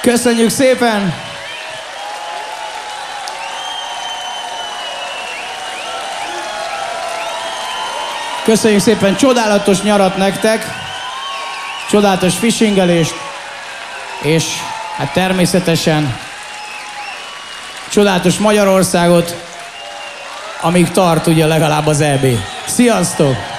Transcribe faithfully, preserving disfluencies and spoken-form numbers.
Köszönjük szépen! Köszönjük szépen, csodálatos nyarat nektek, csodálatos fishingelést, és hát természetesen csodálatos Magyarországot, amíg tart ugye legalább az é bé. Sziasztok!